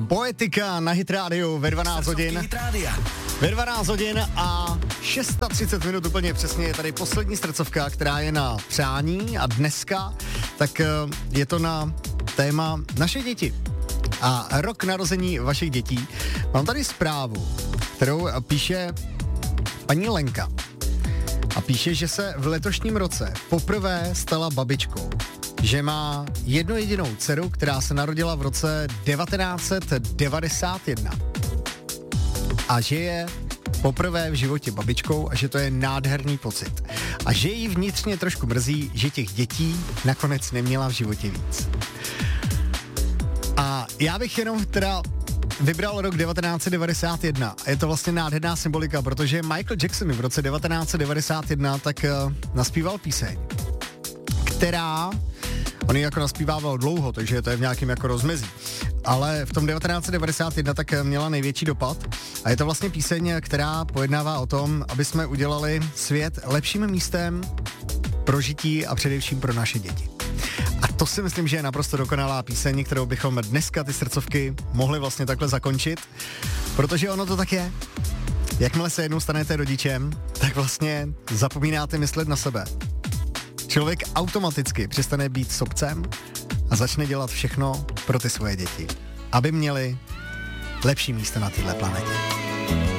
Poetika na Hit Radio ve 12 hodin. Ve 12 hodin a 6:30 minut úplně přesně je tady poslední srdcovka, která je na přání a dneska, tak je to na téma naše děti a rok narození vašich dětí. Mám tady zprávu, kterou píše paní Lenka a píše, že se v letošním roce poprvé stala babičkou. Že má jednu jedinou dceru, která se narodila v roce 1991. A že je poprvé v životě babičkou a že to je nádherný pocit. A že jí vnitřně trošku mrzí, že těch dětí nakonec neměla v životě víc. A já bych jenom teda vybral rok 1991. Je to vlastně nádherná symbolika, protože Michael Jackson v roce 1991 tak naspíval píseň, která on ji jako naspívával dlouho, takže to je v nějakém jako rozmezí. Ale v tom 1991 tak měla největší dopad a je to vlastně píseň, která pojednává o tom, aby jsme udělali svět lepším místem pro žití a především pro naše děti. A to si myslím, že je naprosto dokonalá píseň, kterou bychom dneska ty srdcovky mohli vlastně takhle zakončit, protože ono to tak je. Jakmile se jednou stanete rodičem, tak vlastně zapomínáte myslet na sebe. Člověk automaticky přestane být sobcem a začne dělat všechno pro ty svoje děti, aby měli lepší místo na téhle planetě.